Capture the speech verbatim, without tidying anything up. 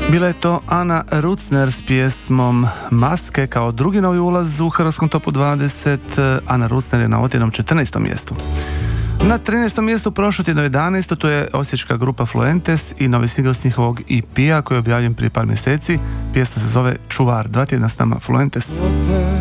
Bila je to Ana Rucner s pjesmom Maske kao drugi novi ulaz u hrvatskom topu dvadeset. Ana Rucner je na otjednom četrnaestom mjestu. Na trinaestom mjestu prošlo tjedno jedanaesto to je osječka grupa Fluentes i novi singl s njihovog E P-a koji je objavljen prije par mjeseci. Pjesma se zove Čuvar. Dva tjedna s nama Fluentes.